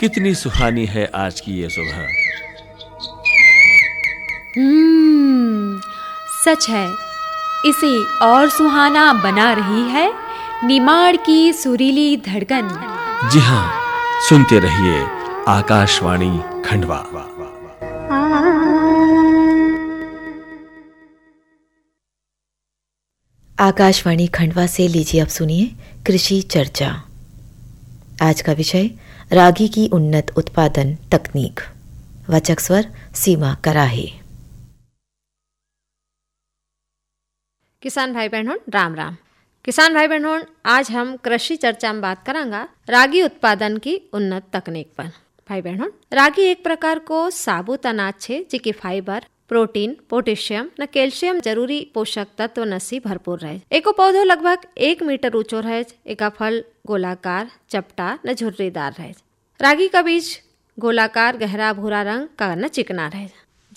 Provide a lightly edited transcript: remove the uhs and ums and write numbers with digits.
कितनी सुहानी है आज की ये सुबह। सच है, इसे और सुहाना बना रही है निमाड़ की सुरीली धड़कन। जी हाँ, सुनते रहिए आकाशवाणी खंडवा। आकाशवाणी खंडवा से लीजिए अब सुनिए कृषि चर्चा। आज का विषय रागी की उन्नत उत्पादन तकनीक। वाचक स्वर सीमा कराहे। किसान भाई बहनों राम राम। किसान भाई बहनों, आज हम कृषि चर्चा में बात करांगा रागी उत्पादन की उन्नत तकनीक पर। भाई बहनों, रागी एक प्रकार को साबुत अनाज छे जिकी फाइबर, प्रोटीन, पोटेशियम न कैल्शियम जरूरी पोषक तत्व नसी भरपूर रहे। एको पौधो लगभग 1 मीटर ऊंचो रहे। एका फल गोलाकार, चपटा न झुर्रीदार रहे। रागी का बीज गोलाकार, गहरा भूरा रंग का न चिकना रहे।